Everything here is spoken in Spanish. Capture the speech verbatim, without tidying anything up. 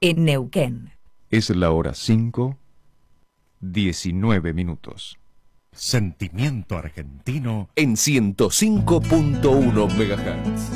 en Neuquén. Es la hora cinco, diecinueve minutos. Sentimiento argentino en ciento cinco punto uno megahertz.